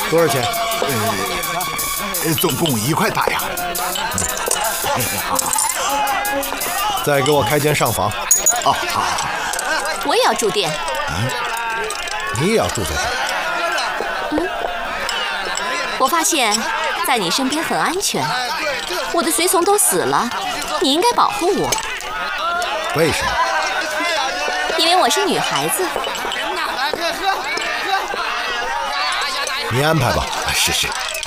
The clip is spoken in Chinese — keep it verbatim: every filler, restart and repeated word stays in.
多少钱？ 呃，总共一块大洋。 再给我开间上房。 哦，好。 我也要住店。 嗯，你也要住在这儿？ 嗯，我发现在你身边很安全。我的随从都死了，你应该保护我。 为什么？ 因为我是女孩子。 你安排吧。 是是。